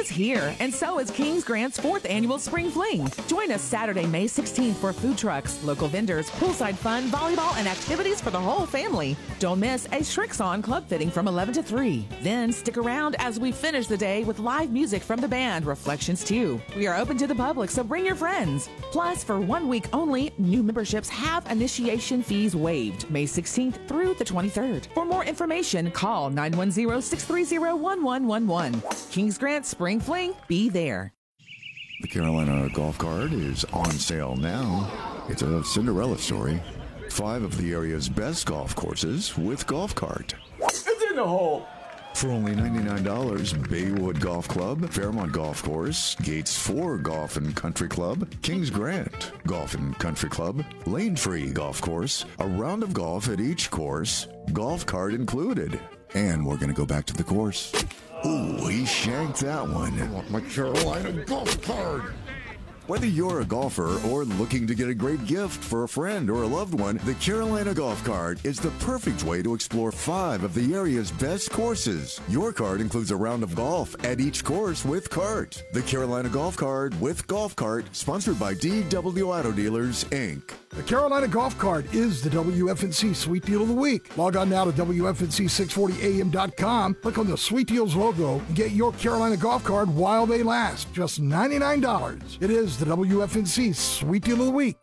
is here, and so is Kings Grant's 4th annual Spring Fling. Join us Saturday, May 16th for food trucks, local vendors, poolside fun, volleyball, and activities for the whole family. Don't miss a Shrix-On club fitting from 11 to 3. Then stick around as we finish the day with live music from the band Reflections 2. We are open to the public, so bring your friends. Plus, for 1 week only, new memberships have initiation fees waived May 16th through the 23rd. For more information, call 910-630-1111. Kings Grant Spring Fling, be there. The Carolina Golf Card is on sale now. It's a Cinderella story. 5 of the area's best golf courses with Golf Cart. It's in the hole. For only $99, Baywood Golf Club, Fairmont Golf Course, Gates 4 Golf and Country Club, Kings Grant Golf and Country Club, Lane Tree Golf Course, a round of golf at each course, Golf Cart included. And we're going to go back to the course. Ooh, he shanked that one. I want my Carolina Golf Card. Whether you're a golfer or looking to get a great gift for a friend or a loved one, the Carolina Golf Cart is the perfect way to explore 5 of the area's best courses. Your card includes a round of golf at each course with cart. The Carolina Golf Card with Golf Cart, sponsored by DW Auto Dealers, Inc. The Carolina Golf Card is the WFNC Sweet Deal of the Week. Log on now to WFNC640AM.com, click on the Sweet Deals logo, and get your Carolina Golf Card while they last. Just $99. It is the WFNC Sweet Deal of the Week.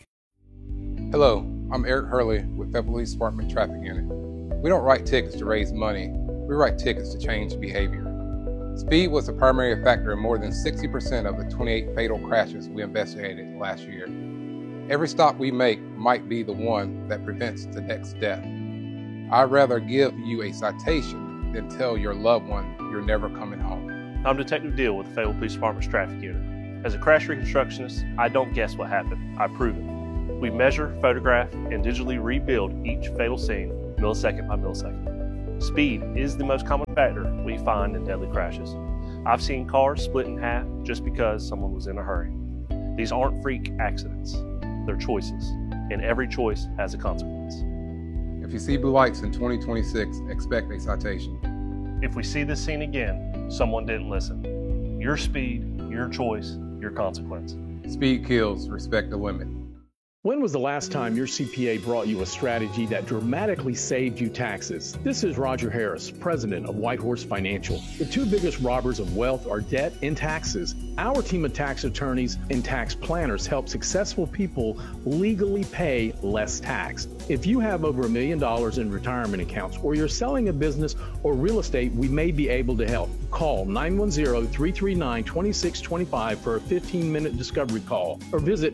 Hello, I'm Eric Hurley with Fayetteville Police Department Traffic Unit. We don't write tickets to raise money, we write tickets to change behavior. Speed was the primary factor in more than 60% of the 28 fatal crashes we investigated last year. Every stop we make might be the one that prevents the next death. I'd rather give you a citation than tell your loved one you're never coming home. I'm Detective Deal with the Fayetteville Police Department's Traffic Unit. As a crash reconstructionist, I don't guess what happened, I prove it. We measure, photograph, and digitally rebuild each fatal scene millisecond by millisecond. Speed is the most common factor we find in deadly crashes. I've seen cars split in half just because someone was in a hurry. These aren't freak accidents. They're choices, and every choice has a consequence. If you see blue lights in 2026, expect a citation. If we see this scene again, someone didn't listen. Your speed, your choice, your consequence. Speed kills, respect the limit. When was the last time your CPA brought you a strategy that dramatically saved you taxes? This is Roger Harris, president of Whitehorse Financial. The 2 biggest robbers of wealth are debt and taxes. Our team of tax attorneys and tax planners help successful people legally pay less tax. If you have over $1 million in retirement accounts, or you're selling a business or real estate, we may be able to help. Call 910-339-2625 for a 15-minute discovery call, or visit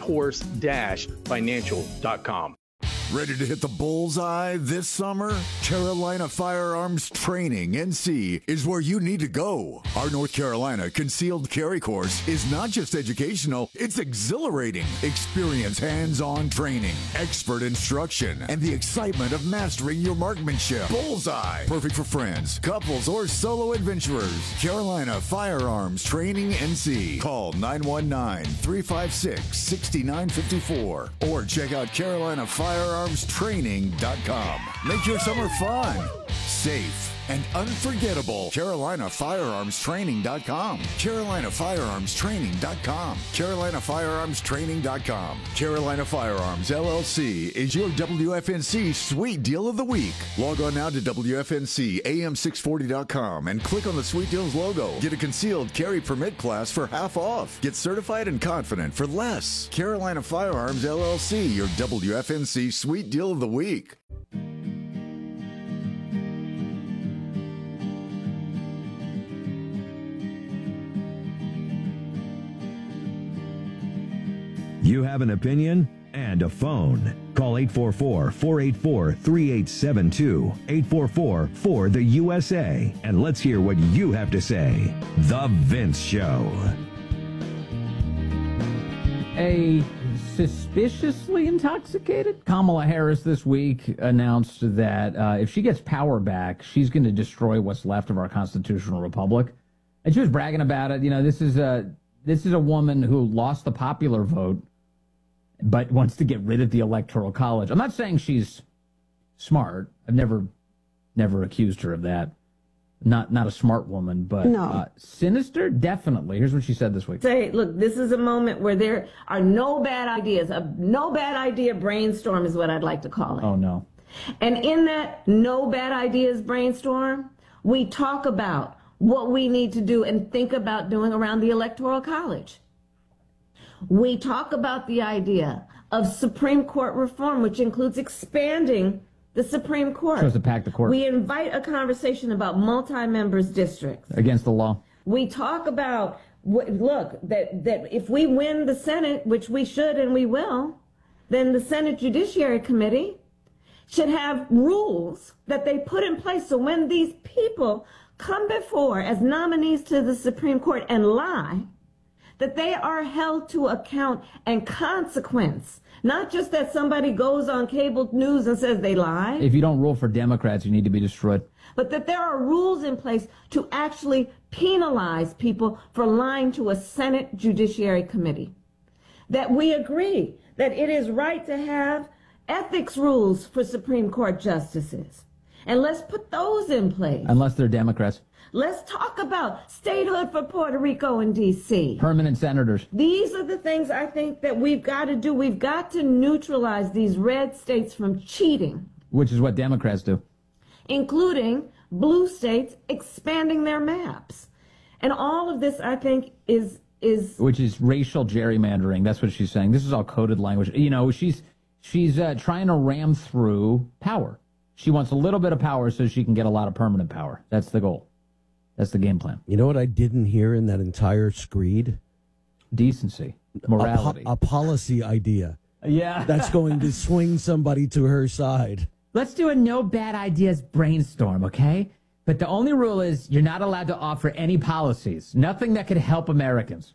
whitehorse-financial.com. Ready to hit the bullseye this summer? Carolina Firearms Training, NC, is where you need to go. Our North Carolina Concealed Carry course is not just educational, it's exhilarating. Experience hands-on training, expert instruction, and the excitement of mastering your marksmanship. Bullseye, perfect for friends, couples, or solo adventurers. Carolina Firearms Training, NC. Call 919-356-6954 or check out Carolina Firearmstraining.com. Make your summer fun, safe, and unforgettable. CarolinaFirearmstraining.com. CarolinaFirearmstraining.com. CarolinaFirearmstraining.com. Carolina Firearms, LLC is your WFNC Sweet Deal of the Week. Log on now to WFNCAM640.com and click on the Sweet Deals logo. Get a concealed carry permit class for half off. Get certified and confident for less. Carolina Firearms, LLC, your WFNC Sweet Deal of the Week. You have an opinion and a phone. Call 844-484-3872, 844-4-THE-USA, and let's hear what you have to say. The Vince Show. A suspiciously intoxicated Kamala Harris this week announced that if she gets power back, she's going to destroy what's left of our constitutional republic. And she was bragging about it. You know, this is a woman who lost the popular vote but wants to get rid of the Electoral College. I'm not saying she's smart. I've never accused her of that. Not a smart woman, but sinister, definitely. Here's what she said this week. Say, look, this is a moment where there are no bad ideas. A no bad idea brainstorm is what I'd like to call it. Oh, no. And in that no bad ideas brainstorm, we talk about what we need to do and think about doing around the Electoral College. We talk about the idea of Supreme Court reform, which includes expanding the Supreme Court. Supposed to pack the court. We invite a conversation about multi-members districts. Against the law. We talk about, look, that if we win the Senate, which we should and we will, then the Senate Judiciary Committee should have rules that they put in place so when these people come before as nominees to the Supreme Court and lie, that they are held to account and consequence. Not just that somebody goes on cable news and says they lied. If you don't rule for Democrats, you need to be destroyed. But that there are rules in place to actually penalize people for lying to a Senate Judiciary Committee. That we agree that it is right to have ethics rules for Supreme Court justices. And let's put those in place. Unless they're Democrats. Let's talk about statehood for Puerto Rico and D.C. Permanent senators. These are the things I think that we've got to do. We've got to neutralize these red states from cheating. Which is what Democrats do. Including blue states expanding their maps. And all of this, I think, is... Which is racial gerrymandering. That's what she's saying. This is all coded language. You know, she's trying to ram through power. She wants a little bit of power so she can get a lot of permanent power. That's the goal. That's the game plan. You know what I didn't hear in that entire screed? Decency. Morality. A policy idea. Yeah. That's going to swing somebody to her side. Let's do a no bad ideas brainstorm, okay? But the only rule is you're not allowed to offer any policies. Nothing that could help Americans.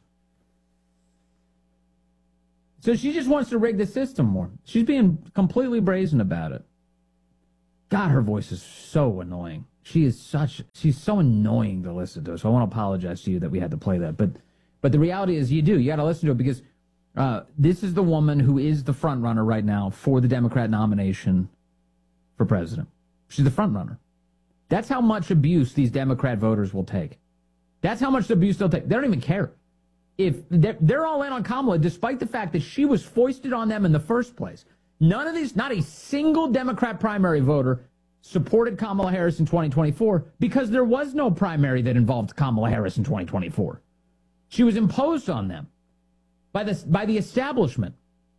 So she just wants to rig the system more. She's being completely brazen about it. God, her voice is so annoying. She's so annoying to listen to. So I want to apologize to you that we had to play that. But the reality is you got to listen to it because this is the woman who is the front runner right now for the Democrat nomination for president. She's the front runner. That's how much abuse these Democrat voters will take. That's how much abuse they'll take. They don't even care. If they're all in on Kamala, despite the fact that she was foisted on them in the first place. None of these, not a single Democrat primary voter supported Kamala Harris in 2024 because there was no primary that involved Kamala Harris in 2024. She was imposed on them by the establishment.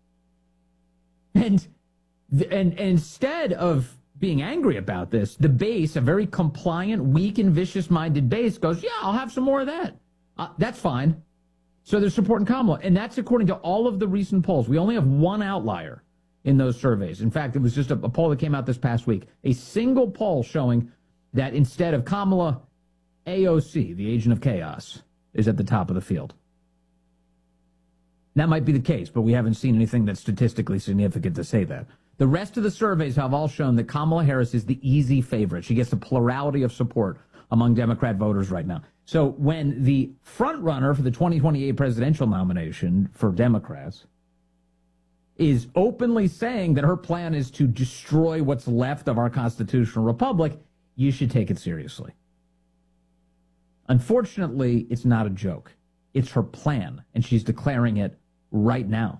And instead of being angry about this, the base, a very compliant, weak and vicious-minded base, goes, yeah, I'll have some more of that. That's fine. So they're supporting Kamala. And that's according to all of the recent polls. We only have one outlier in those surveys. In fact, it was just a poll that came out this past week. A single poll showing that instead of Kamala, AOC, the agent of chaos, is at the top of the field. That might be the case, but we haven't seen anything that's statistically significant to say that. The rest of the surveys have all shown that Kamala Harris is the easy favorite. She gets a plurality of support among Democrat voters right now. So when the front runner for the 2028 presidential nomination for Democrats is openly saying that her plan is to destroy what's left of our constitutional republic, you should take it seriously. Unfortunately, it's not a joke. It's her plan, and she's declaring it right now.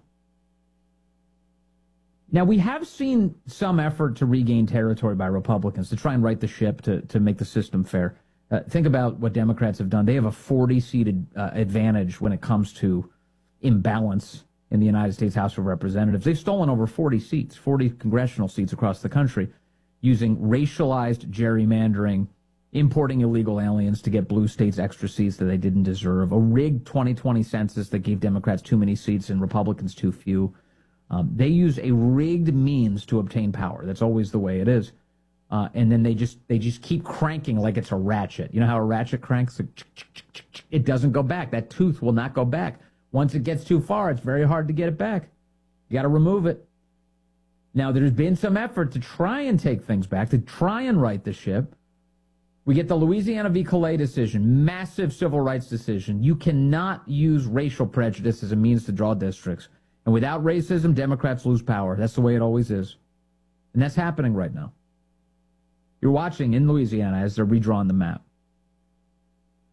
Now, we have seen some effort to regain territory by Republicans to try and right the ship, to make the system fair. Think about what Democrats have done. They have a 40-seated advantage when it comes to imbalance in the United States House of Representatives. They've stolen over 40 seats, 40 congressional seats across the country, using racialized gerrymandering, importing illegal aliens to get blue states extra seats that they didn't deserve, a rigged 2020 census that gave Democrats too many seats and Republicans too few. They use a rigged means to obtain power. That's always the way it is. And then they just keep cranking like it's a ratchet. You know how a ratchet cranks? It doesn't go back. That tooth will not go back. Once it gets too far, it's very hard to get it back. You got to remove it. Now, there's been some effort to try and take things back, to try and right the ship. We get the Louisiana v. Calais decision, massive civil rights decision. You cannot use racial prejudice as a means to draw districts. And without racism, Democrats lose power. That's the way it always is. And that's happening right now. You're watching in Louisiana as they're redrawing the map.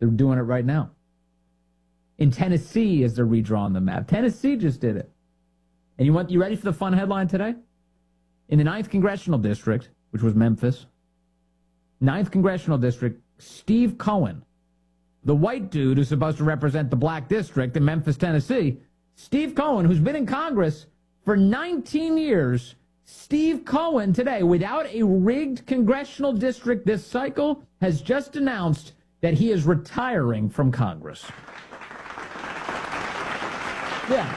They're doing it right now. In Tennessee, as they're redrawing the map. Tennessee just did it. And you ready for the fun headline today? In the 9th Congressional District, which was Memphis, 9th Congressional District, Steve Cohen, the white dude who's supposed to represent the black district in Memphis, Tennessee, Steve Cohen, who's been in Congress for 19 years, Steve Cohen today, without a rigged congressional district this cycle, has just announced that he is retiring from Congress. Yeah.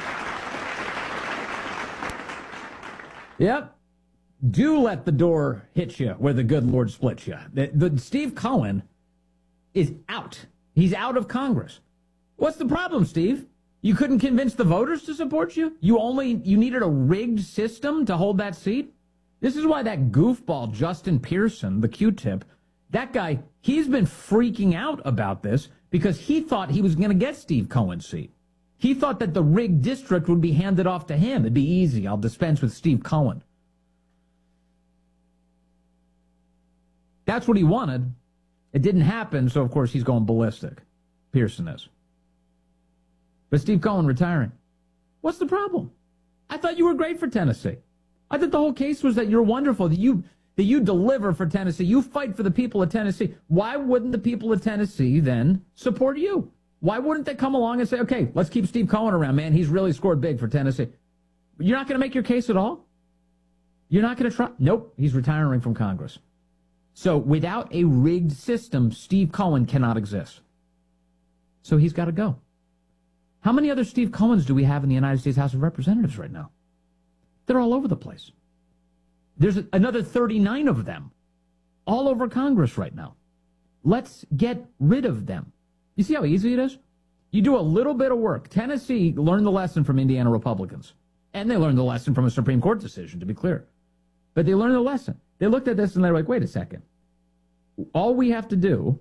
Yep. Do let the door hit you where the good Lord splits you. The Steve Cohen is out. He's out of Congress. What's the problem, Steve? You couldn't convince the voters to support you? You needed a rigged system to hold that seat? This is why that goofball Justin Pearson, the Q-tip, that guy, he's been freaking out about this because he thought he was going to get Steve Cohen's seat. He thought that the rigged district would be handed off to him. It'd be easy. I'll dispense with Steve Cohen. That's what he wanted. It didn't happen, so of course he's going ballistic. Pearson is. But Steve Cohen retiring. What's the problem? I thought you were great for Tennessee. I thought the whole case was that you're wonderful, that you deliver for Tennessee. You fight for the people of Tennessee. Why wouldn't the people of Tennessee then support you? Why wouldn't they come along and say, okay, let's keep Steve Cohen around, man. He's really scored big for Tennessee. You're not going to make your case at all? You're not going to try? Nope, he's retiring from Congress. So without a rigged system, Steve Cohen cannot exist. So he's got to go. How many other Steve Cohens do we have in the United States House of Representatives right now? They're all over the place. There's another 39 of them all over Congress right now. Let's get rid of them. You see how easy it is? You do a little bit of work. Tennessee learned the lesson from Indiana Republicans. And they learned the lesson from a Supreme Court decision, to be clear. But they learned the lesson. They looked at this and they're like, wait a second. All we have to do